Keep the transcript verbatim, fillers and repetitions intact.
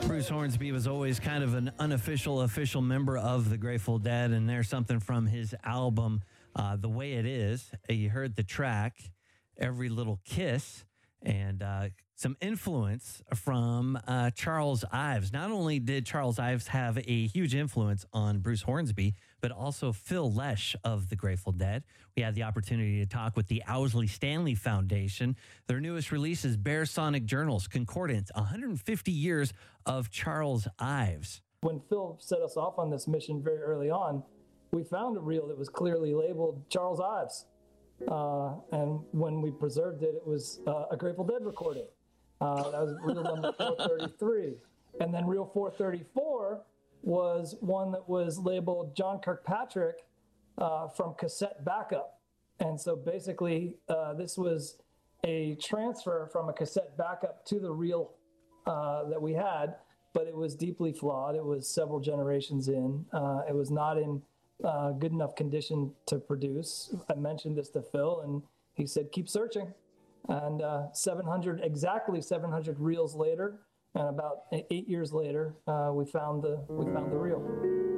Bruce Hornsby was always kind of an unofficial, official member of the Grateful Dead, and there's something from his album, uh, The Way It Is. You heard the track, Every Little Kiss, and uh, some influence from uh, Charles Ives. Not only did Charles Ives have a huge influence on Bruce Hornsby, but also Phil Lesh of the Grateful Dead. We had the opportunity to talk with the Owsley Stanley Foundation. Their newest release is Bear Sonic Journals, Concordance, one hundred fifty years of Charles Ives. When Phil set us off on this mission very early on, we found a reel that was clearly labeled Charles Ives. Uh, and when we preserved it, it was uh, a Grateful Dead recording. Uh, that was reel number four thirty-three. And then reel four thirty-four was one that was labeled John Kirkpatrick uh, from cassette backup. And so basically, uh, this was a transfer from a cassette backup to the reel uh, that we had, but it was deeply flawed. It was several generations in. Uh, it was not in Uh, good enough condition to produce. I mentioned this to Phil, and he said, keep searching. And uh, seven hundred, exactly seven hundred reels later, and about eight years later, uh, we found the we found the reel.